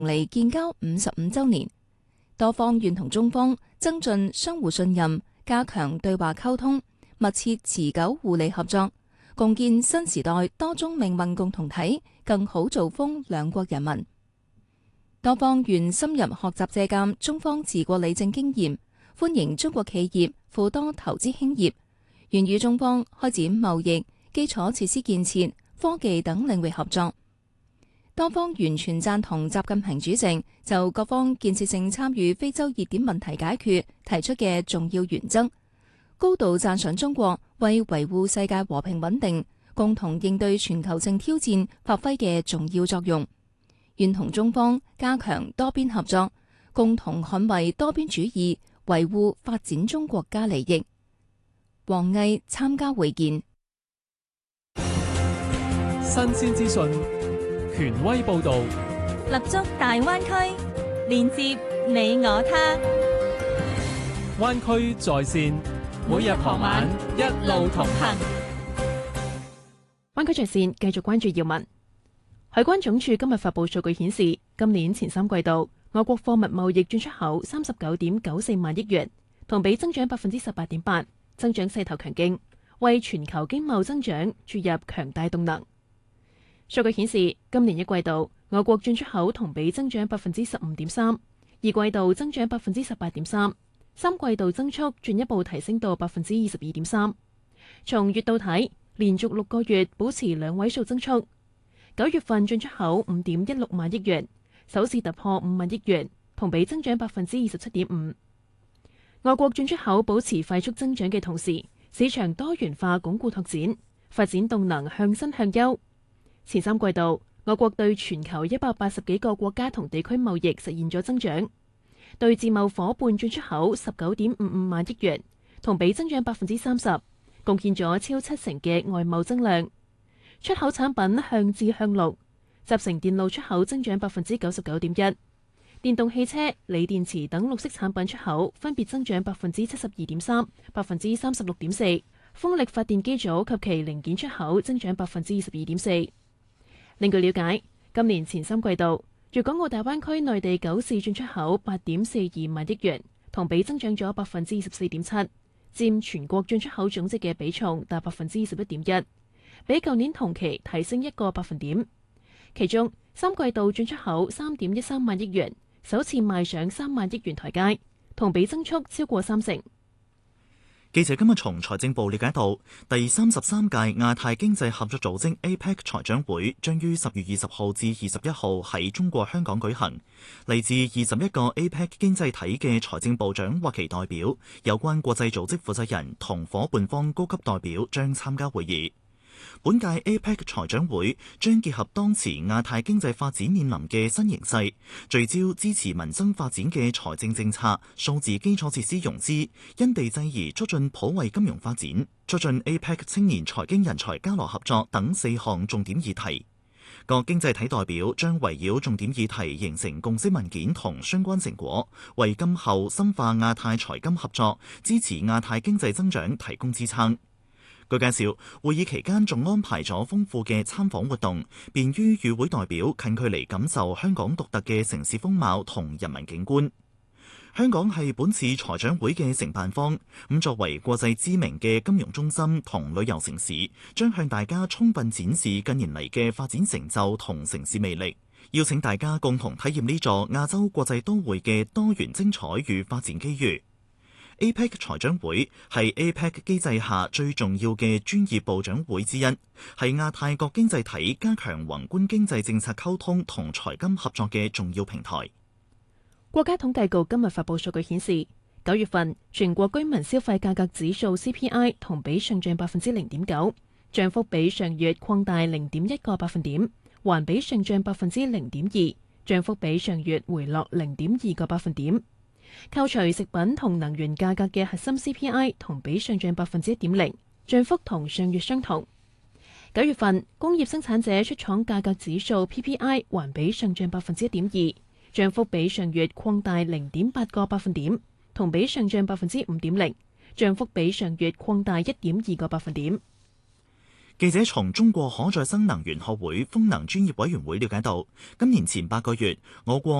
嚟建交55週年，多方願同中方增進相互信任，加強對話溝通，密切持久互利合作，共建新時代多種命運共同體，更好造福兩國人民。多方願深入學習借鑑中方治國理政經驗，歡迎中國企業赴多投資興業，願與中方開展貿易、基礎設施建設、科技等領域合作。多方完全贊同習近平主席就各方建設性參與非洲熱點問題解決提出嘅重要原則，高度讚賞中國為維護世界和平穩定、共同應對全球性挑戰發揮嘅重要作用，願同中方加強多邊合作，共同捍衛多邊主義，維護發展中國家利益。王毅參加會見。 新鮮資訊，權威報道， 立足大灣區，連接你我他。 灣區在線，每日傍晚一路同行。 灣區在線繼續關注要聞。海關總署今日發布數據顯示，今年前3季度，我國貨物貿易進出口39.94萬億元，同比增長18.8%，增長勢頭強勁，為全球經貿增長注入強大動能。數據顯示，今年1季度，我國進出口同比增長15.3%，2季度增長18.3%，3季度增速進一步提升到22.3%。從月度睇，連續6個月保持兩位數增速。9月份進出口5.16萬億元，首次突破5萬億元，同比增長27.5%。外國進出口保持快速增長嘅同時，市場多元化鞏固拓展，發展動能向新向優。前3季度，我國對全球180幾個國家同地區貿易實現咗增長，對自貿夥伴進出口19.55萬億元，同比增長30%，貢獻咗超70%嘅外貿增量。出口產品向智向綠，集成電路出口增長99.1%，電動汽車、鋰電池等綠色產品出口分別增長72.3%、36.4%，風力發電機組及其零件出口增長22.4%。另據了解，今年前3季度，粵港澳大灣區內地9市進出口8.42萬億元，同比增長咗24.7%，佔全國進出口總值嘅比重達21.1%。比舊年同期提升1個百分點，其中3季度進出口3.13萬億元，首次邁上3萬億元台階，同比增速超過30%。 記者今日從財政部了解到，第33屆亞太經濟合作組織 APEC 財長會將於10月20號至21號喺中國香港舉行，嚟自21個 APEC 經濟體嘅財政部長或其代表、有關國際組織負責人同夥伴方高級代表將參加會議。本屆 APEC 財長會將結合當前亞太經濟發展面臨嘅新形勢，聚焦支持民生發展嘅財政政策、數字基礎設施融資、因地制宜促進普惠金融發展、促進 APEC 青年財經人才交流合作等4項重點議題。各經濟體代表將圍繞重點議題形成共識文件同相關成果，為今後深化亞太財金合作、支持亞太經濟增長提供支撐。據介紹，會議期間仲安排咗豐富嘅參訪活動，便於與會代表近距離感受香港獨特嘅城市風貌同人民景觀。香港係本次財長會嘅承辦方，作為國際知名嘅金融中心同旅遊城市，將向大家充分展示近年嚟嘅發展成就同城市魅力，邀請大家共同體驗呢座亞洲國際都會嘅多元精彩與發展機遇。APEC 財長會係 APEC 機制下最重要嘅專業部長會之一，係亞太各經濟體加強宏觀經濟政策溝通同財金合作嘅重要平台。 國家統計局今日發布數據顯示，9月份全國居民消費價格指數 CPI 同比上漲0.9%，漲幅比上月擴大0.1個百分點，環比上漲0.2%，漲幅比上月回落0.2個百分點。扣除食品同能源價格嘅核心 CPI 同比上漲1.0%，漲幅同上月相同。9月份工業生產者出廠價格指數 PPI 環比上漲1.2%，漲幅比上月擴大0.8個百分點，同比上漲5.0%，漲幅比上月擴大1.2個百分點。 記者從中國可再生能源學會風能專業委員會了解到，今年前8個月，我國